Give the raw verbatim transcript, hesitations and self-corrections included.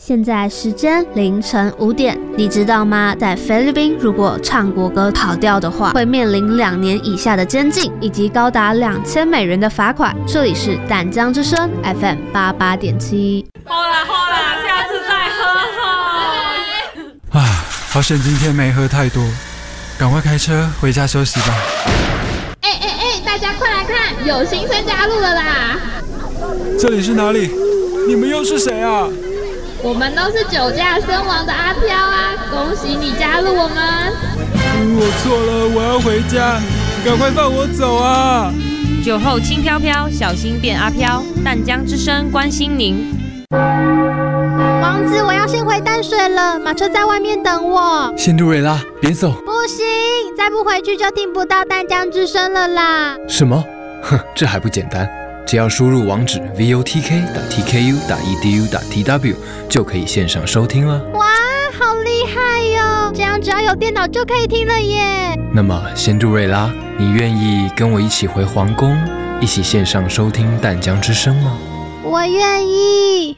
现在时间凌晨五点，你知道吗？在菲律宾，如果唱国歌跑调的话，会面临两年以下的监禁，以及高达两千美元的罚款。这里是淡江之声 F M 八八点七。 好啦好啦，下次再喝哈。 啊，好险今天没喝太多，赶快开车回家休息吧。 哎哎哎，大家快来看，有新生加入了啦！ 这里是哪里？你们又是谁啊？ 我们都是酒驾身亡的阿飘啊！恭喜你加入我们！ 嗯，我错了，我要回家，赶快放我走啊！ 酒后轻飘飘，小心变阿飘。淡江之声关心您。 王子，我要先回淡水了，马车在外面等我。 仙杜瑞拉，别走！ 不行，再不回去就听不到淡江之声了啦！ 什么？哼，这还不简单。只要输入网址 v o t k 点 t k u 点 e d u 点 t w 就可以线上收听了。 哇，好厉害哟！这样只要有电脑就可以听了耶。 那么，仙杜瑞拉，你愿意跟我一起回皇宫，一起线上收听淡江之声吗？ 我愿意。